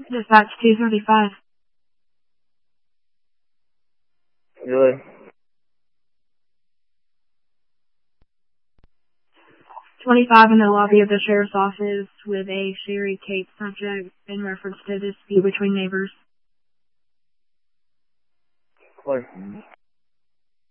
Dispatch 235. Good. 25 in the lobby of the sheriff's office with a Sherry Kate subject in reference to a dispute between neighbors. Clear.